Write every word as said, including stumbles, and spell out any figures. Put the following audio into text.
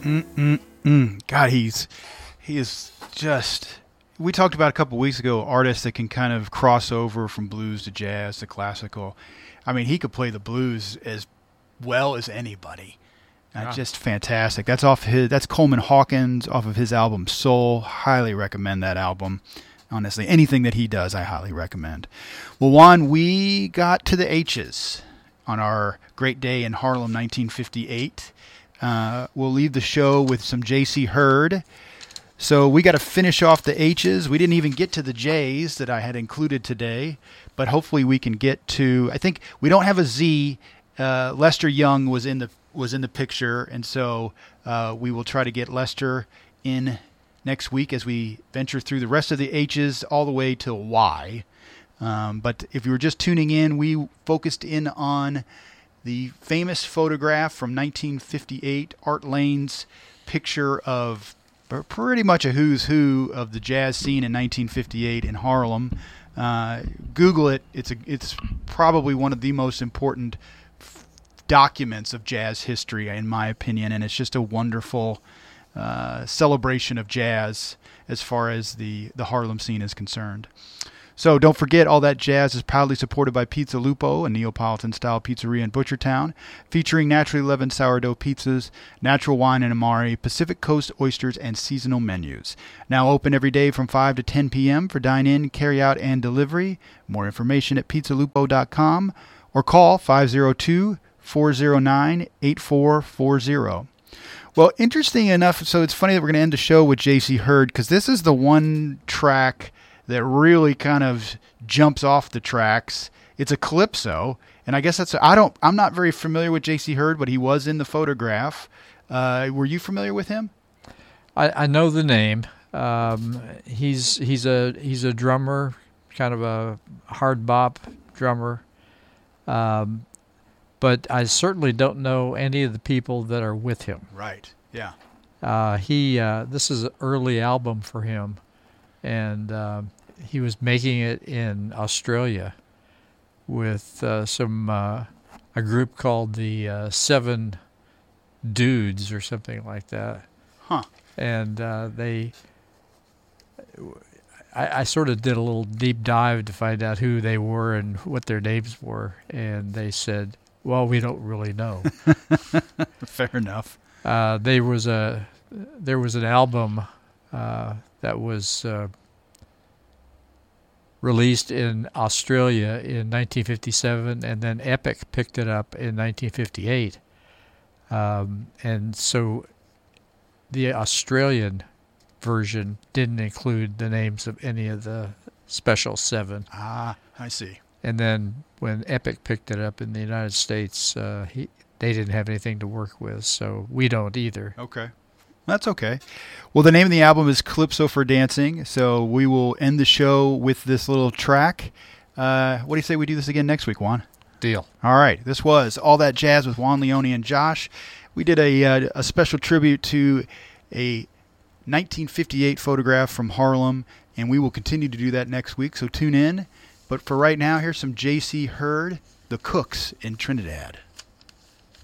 Mm-mm-mm. God, he's he is just. We talked about a couple weeks ago artists that can kind of cross over from blues to jazz to classical. I mean, he could play the blues as well as anybody. Uh, Yeah. Just fantastic. That's off his. That's Coleman Hawkins off of his album Soul. Highly recommend that album. Honestly, anything that he does, I highly recommend. Well, Juan, we got to the H's on our great day in Harlem, nineteen fifty-eight. Uh, we'll leave the show with some J C Hurd. So we got to finish off the H's. We didn't even get to the J's that I had included today, but hopefully we can get to. I think we don't have a Z. Uh, Lester Young was in the was in the picture, and so uh, we will try to get Lester in next week as we venture through the rest of the H's all the way to Y. Um, but if you were just tuning in, we focused in on the famous photograph from nineteen fifty-eight, Art Lane's picture of pretty much a who's who of the jazz scene in nineteen fifty-eight in Harlem. Uh, Google it. It's a, it's probably one of the most important f- documents of jazz history, in my opinion, and it's just a wonderful uh, celebration of jazz as far as the, the Harlem scene is concerned. So don't forget, All That Jazz is proudly supported by Pizza Lupo, a Neapolitan-style pizzeria in Butchertown, featuring naturally leavened sourdough pizzas, natural wine and amari, Pacific Coast oysters, and seasonal menus. Now open every day from five to ten p.m. for dine-in, carry-out, and delivery. More information at pizza lupo dot com or call five oh two, four oh nine, eight four four oh. Well, interesting enough, so it's funny that we're going to end the show with J C Hurd, because this is the one track that really kind of jumps off the tracks. It's a calypso, and I guess that's I don't I'm not very familiar with J C Hurd, but he was in the photograph. Uh, were you familiar with him? I, I know the name. Um, he's he's a he's a drummer, kind of a hard bop drummer. Um, but I certainly don't know any of the people that are with him. Right. Yeah. Uh, he uh, this is an early album for him, and uh, he was making it in Australia with uh, some uh, a group called the uh, Seven Dudes or something like that. Huh. And uh, they, I, I sort of did a little deep dive to find out who they were and what their names were, and they said, "Well, we don't really know." Fair enough. Uh, there was a there was an album uh, that was uh, released in Australia in nineteen fifty-seven, and then Epic picked it up in nineteen fifty-eight. Um, and so the Australian version didn't include the names of any of the Special Seven. Ah, I see. And then when Epic picked it up in the United States, uh, he, they didn't have anything to work with, so we don't either. Okay. That's okay. Well, the name of the album is Calypso for Dancing, so we will end the show with this little track. Uh, what do you say we do this again next week, Juan? Deal. All right. This was All That Jazz with Juan Leone and Josh. We did a, uh, a special tribute to a nineteen fifty-eight photograph from Harlem, and we will continue to do that next week, so tune in. But for right now, here's some J C Hurd, The Cooks in Trinidad.